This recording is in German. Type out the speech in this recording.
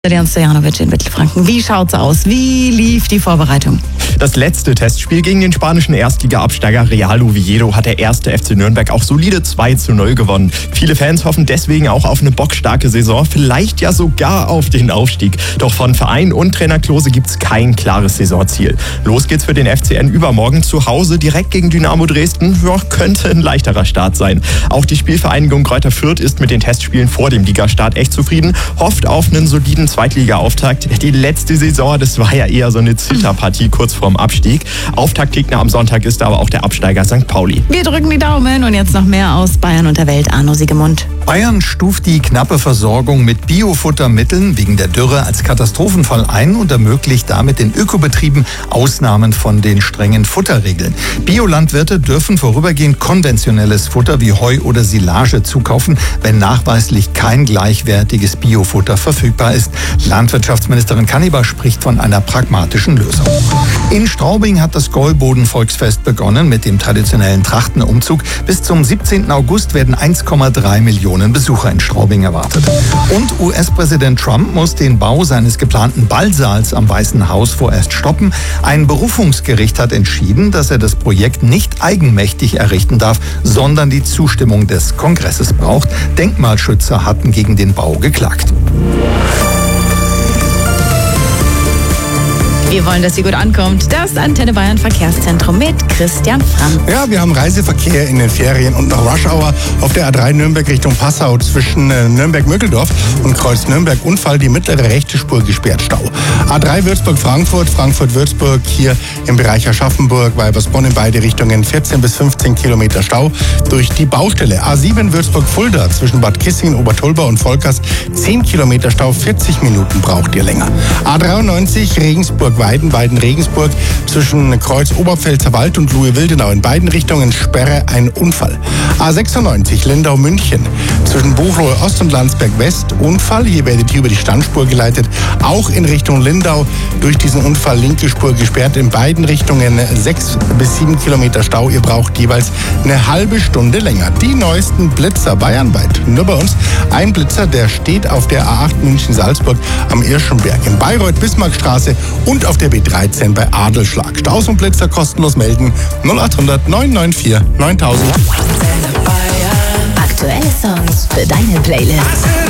Dejan Stojanovic in Mittelfranken. Wie schaut's aus? Wie lief die Vorbereitung? Das letzte Testspiel gegen den spanischen Erstliga-Absteiger Real Oviedo hat der erste FC Nürnberg auch solide 2:0 gewonnen. Viele Fans hoffen deswegen auch auf eine bockstarke Saison, vielleicht ja sogar auf den Aufstieg. Doch von Verein und Trainer Klose gibt's kein klares Saisonziel. Los geht's für den FCN übermorgen zu Hause direkt gegen Dynamo Dresden. Ja, könnte ein leichterer Start sein. Auch die Spielvereinigung Greuther Fürth ist mit den Testspielen vor dem Ligastart echt zufrieden, hofft auf einen soliden Zweitliga-Auftakt. Die letzte Saison, das war ja eher so eine Zitterpartie kurz vorm Abstieg. Auftaktgegner am Sonntag ist aber auch der Absteiger St. Pauli. Wir drücken die Daumen und jetzt noch mehr aus Bayern und der Welt. Arno Siegemund. Bayern stuft die knappe Versorgung mit Biofuttermitteln wegen der Dürre als Katastrophenfall ein und ermöglicht damit den Ökobetrieben Ausnahmen von den strengen Futterregeln. Biolandwirte dürfen vorübergehend konventionelles Futter wie Heu oder Silage zukaufen, wenn nachweislich kein gleichwertiges Biofutter verfügbar ist. Landwirtschaftsministerin Kannibar spricht von einer pragmatischen Lösung. In Straubing hat das Gäuboden-Volksfest begonnen mit dem traditionellen Trachtenumzug. Bis zum 17. August werden 1,3 Millionen Besucher in Straubing erwartet. Und US-Präsident Trump muss den Bau seines geplanten Ballsaals am Weißen Haus vorerst stoppen. Ein Berufungsgericht hat entschieden, dass er das Projekt nicht eigenmächtig errichten darf, sondern die Zustimmung des Kongresses braucht. Denkmalschützer hatten gegen den Bau geklagt. Wir wollen, dass sie gut ankommt. Das Antenne Bayern Verkehrszentrum mit Christian Frank. Ja, wir haben Reiseverkehr in den Ferien und noch Rush Hour auf der A3 Nürnberg Richtung Passau zwischen Nürnberg-Mögeldorf und Kreuz Nürnberg-Unfall, die mittlere rechte Spur gesperrt, Stau. A3 Würzburg-Frankfurt, Frankfurt-Würzburg hier im Bereich Aschaffenburg, Weibersbonn in beide Richtungen 14 bis 15 Kilometer Stau durch die Baustelle. A7 Würzburg-Fulda zwischen Bad Kissingen, Obertolba und Volkers 10 Kilometer Stau, 40 Minuten braucht ihr länger. A93 Regensburg-Weiden-Regensburg zwischen Kreuz Oberpfälzer Wald und Louis-Wildenau in beiden Richtungen Sperre, ein Unfall. A96 Lindau-München zwischen Buchloe Ost und Landsberg West Unfall. Hier werdet ihr über die Standspur geleitet. Auch in Richtung Lindau durch diesen Unfall linke Spur gesperrt. In beiden Richtungen 6 bis 7 Kilometer Stau. Ihr braucht jeweils eine halbe Stunde länger. Die neuesten Blitzer bayernweit. Nur bei uns ein Blitzer, der steht auf der A8 München-Salzburg am Irschenberg. In Bayreuth Bismarckstraße und auf der B13 bei Adelschlag. Staus und Blitzer kostenlos melden 0800 994 9000. Aktuelle Songs für deine Playlist.